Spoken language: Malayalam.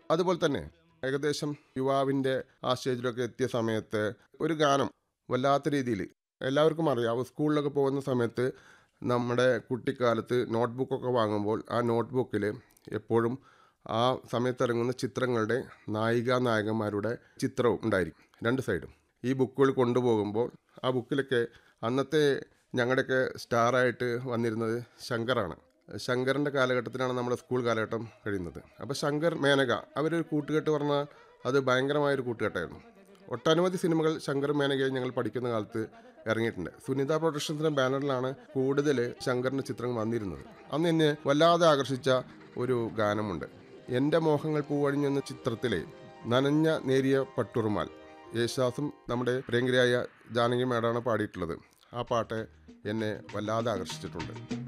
അതുപോലെ തന്നെ ഏകദേശം യുവാവിൻ്റെ ആ സ്റ്റേജിലൊക്കെ എത്തിയ സമയത്ത് ഒരു ഗാനം വല്ലാത്ത രീതിയിൽ എല്ലാവർക്കും അറിയാം. സ്കൂളിലൊക്കെ പോകുന്ന സമയത്ത് നമ്മുടെ കുട്ടിക്കാലത്ത് നോട്ട്ബുക്കൊക്കെ വാങ്ങുമ്പോൾ ആ നോട്ട്ബുക്കിൽ എപ്പോഴും ആ സമയത്തിറങ്ങുന്ന ചിത്രങ്ങളുടെ നായികമാരുടെ ചിത്രവും ഉണ്ടായിരിക്കും, രണ്ട് സൈഡും. ഈ ബുക്കുകൾ കൊണ്ടുപോകുമ്പോൾ ആ ബുക്കിലൊക്കെ അന്നത്തെ ഞങ്ങളുടെയൊക്കെ സ്റ്റാറായിട്ട് വന്നിരുന്നത് ശങ്കറാണ്. ശങ്കറിൻ്റെ കാലഘട്ടത്തിലാണ് നമ്മുടെ സ്കൂൾ കാലഘട്ടം കഴിയുന്നത്. അപ്പോൾ ശങ്കർ, മേനക അവരൊരു കൂട്ടുകെട്ട് പറഞ്ഞാൽ അത് ഭയങ്കരമായൊരു കൂട്ടുകെട്ടായിരുന്നു. ഒട്ടനവധി സിനിമകൾ ശങ്കർ മേനകയെ ഞങ്ങൾ പഠിക്കുന്ന കാലത്ത് ഇറങ്ങിയിട്ടുണ്ട്. സുനിത പ്രൊഡക്ഷൻസിൻ്റെ ബാനറിലാണ് കൂടുതൽ ശങ്കറിൻ്റെ ചിത്രങ്ങൾ വന്നിരുന്നത്. അന്ന് എന്നെ വല്ലാതെ ആകർഷിച്ച ഒരു ഗാനമുണ്ട്. എൻ്റെ മോഹങ്ങൾ പൂവണിഞ്ഞു എന്ന ചിത്രത്തിലെ നനഞ്ഞ നേരിയ പട്ടുറുമാൽ, യേശുദാസും നമ്മുടെ പ്രിയങ്കരിയായ ജാനകി മേഡാണ് പാടിയിട്ടുള്ളത്. ആ പാട്ട് എന്നെ വല്ലാതെ ആകർഷിച്ചിട്ടുണ്ട്.